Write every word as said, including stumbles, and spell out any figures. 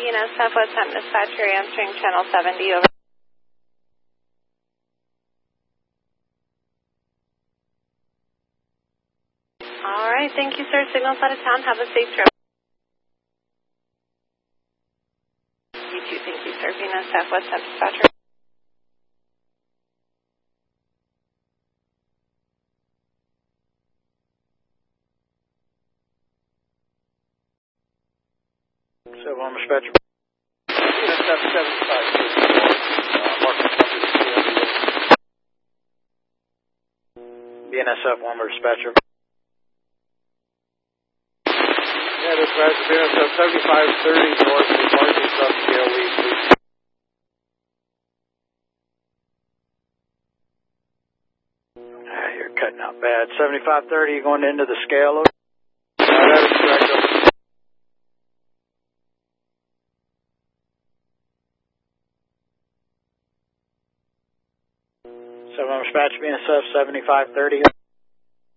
B N S Southwest Hunt Dispatcher answering channel seventy, over. All right, thank you, sir. Signal's out of town. Have a safe trip. You too, thank you, sir. B N S Southwest Hunt Dispatcher. So, one dispatcher. B N S F seventy-five. Uh, Mark B N S F one more dispatcher. Yeah, dispatcher. B N S F seventy-five thirty north of Market Upscale Lead, please. Ah, you're cutting out bad. seventy-five thirty, you going into the scale? Uh, that is correct. So, I'm dispatch B N S F seventy-five thirty.